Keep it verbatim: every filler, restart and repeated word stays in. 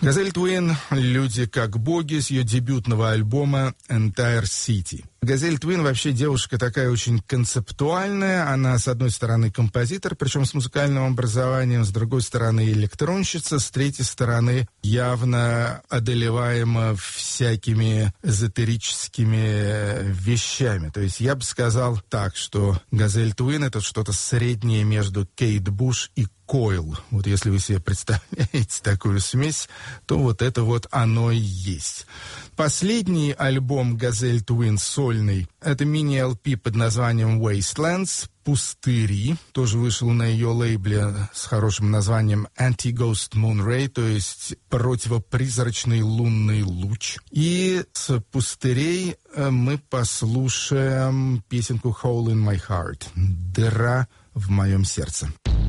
Газель Твин «Люди как боги» с ее дебютного альбома «Entire City». Газель Твин вообще девушка такая очень концептуальная. Она, с одной стороны, композитор, причем с музыкальным образованием, с другой стороны, электронщица, с третьей стороны, явно одолеваема всякими эзотерическими вещами. То есть я бы сказал так, что Газель Твин — это что-то среднее между Кейт Буш и Койл. Вот если вы себе представляете такую смесь, то вот это вот оно и есть. Последний альбом Газель Твин сольный — это мини-эл пи под названием Wastelands, «Пустыри». Тоже вышел на ее лейбле с хорошим названием Anti-Ghost Moon Ray, то есть противопризрачный лунный луч. И с «Пустырей» мы послушаем песенку Hole in My Heart, «Дыра в моем сердце».